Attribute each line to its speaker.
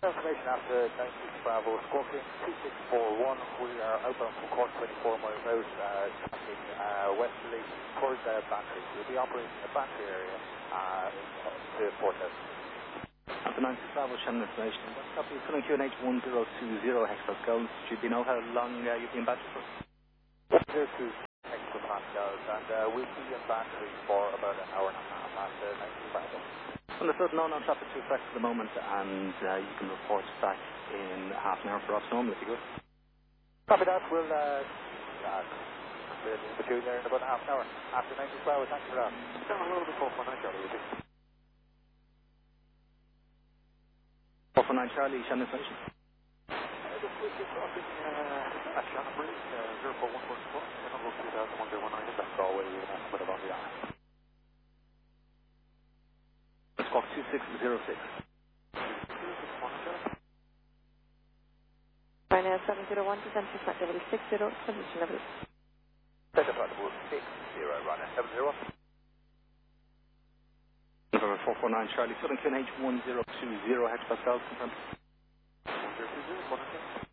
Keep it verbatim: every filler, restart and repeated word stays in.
Speaker 1: Information after ninety-six Bravo, Scorpion two six four one. We are outbound from Cork, twenty-four miles out, uh, tracking uh, westerly towards uh, Battery. We'll be operating in the Battery area uh, to Port House.
Speaker 2: After ninety-six Bravo, Shannon information. What's copy? Filling Q N H one zero two zero hexapascals. Should we know how long uh, you've been battery for?
Speaker 1: one zero two hexapascals, and uh, we'll be in Battery for about an hour and a half after ninety-six Bravo.
Speaker 2: Understood, no, no traffic to effect at the moment, and uh, you can report back in half an hour for ops normal if you go.
Speaker 1: Copy that, we'll uh, uh, clear the between there in about half an hour after ninety-six Bravo. Thanks for that. Down a little bit four four nine Charlie, would you?
Speaker 2: four four nine Charlie, Shannon information.
Speaker 1: Uh, this week is crossing uh, at Shannon Bridge, uh, zero four one four four, number two thousand one zero one nine, that's Galway, even a bit of on the island.
Speaker 2: Squawk two six zero six.
Speaker 3: Ryanair seven zero one, descending flight level six zero, transition level.
Speaker 1: Center flight level six zero, Ryanair seven zero one.
Speaker 2: November four four nine Charlie, filling Q N H one zero two zero hexapascals, confirmed.
Speaker 1: one zero two zero,